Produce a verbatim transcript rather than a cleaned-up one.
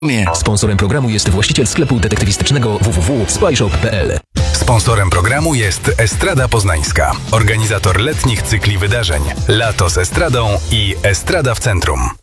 Nie. Sponsorem programu jest właściciel sklepu detektywistycznego w w w kropka spyshop kropka p l. Sponsorem programu jest Estrada Poznańska, organizator letnich cykli wydarzeń Lato z Estradą i Estrada w Centrum.